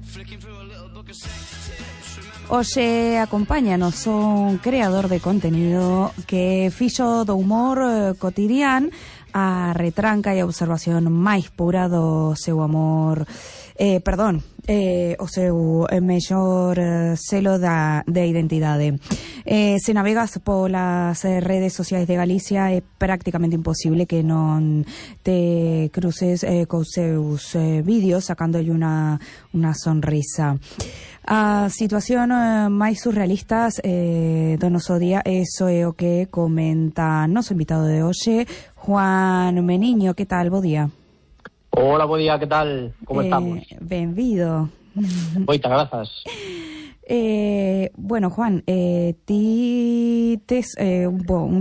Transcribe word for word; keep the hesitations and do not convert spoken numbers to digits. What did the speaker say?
Oye, acompáñanos, un creador de contenido que fixo do humor eh, cotidiano a retranca e a observación máis pura do seu amor, eh, perdón, eh, o seu mellor eh, selo da, de identidade. Eh, se navegas polas eh, redes sociais de Galicia é prácticamente imposible que non te cruces eh, cos seus eh, vídeos sacándolle unha, unha sonrisa. A situación eh, máis surrealistas eh, do noso día, eso é o que comenta noso invitado de hoxe, Juan Meniño. Que tal? Bo día. Hola, bo día, que tal? Como eh, estamos? Benvido. Moitas grazas. Eh, bueno, Juan, eh, ti tes eh, un, un